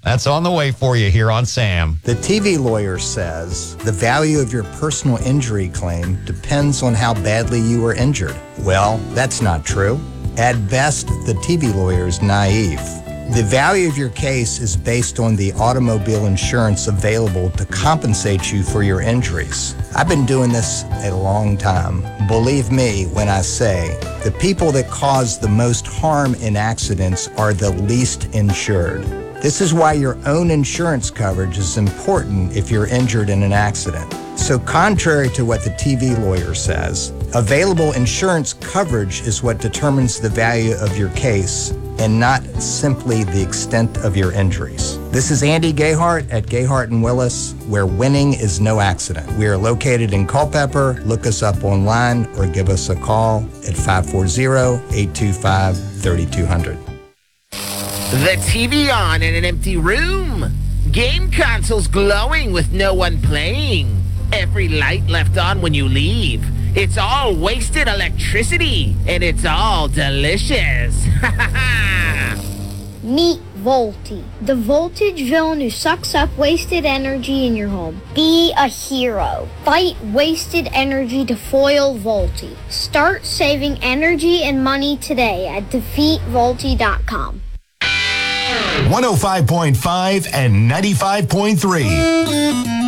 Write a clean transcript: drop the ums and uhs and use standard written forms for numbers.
That's on the way for you here on Sam. The TV lawyer says the value of your personal injury claim depends on how badly you were injured. Well, that's not true. At best, the TV lawyer is naive. The value of your case is based on the automobile insurance available to compensate you for your injuries. I've been doing this a long time. Believe me when I say the people that cause the most harm in accidents are the least insured. This is why your own insurance coverage is important if you're injured in an accident. So contrary to what the TV lawyer says, available insurance coverage is what determines the value of your case and not simply the extent of your injuries. This is Andy Gayhart at Gayhart & Willis, where winning is no accident. We are located in Culpeper. Look us up online or give us a call at 540-825-3200. The TV on in an empty room. Game consoles glowing with no one playing. Every light left on when you leave. It's all wasted electricity, and it's all delicious. Meet Volti, the voltage villain who sucks up wasted energy in your home. Be a hero. Fight wasted energy to foil Volti. Start saving energy and money today at defeatvolti.com. 105.5 and 95.3.